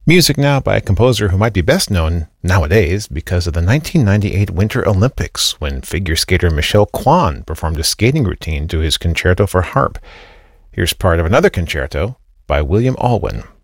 Music now by a composer who might be best known nowadays because of the 1998 Winter Olympics, when figure skater Michel Kwan performed a skating routine to his concerto for harp. Here's part of another concerto by William Alwyn.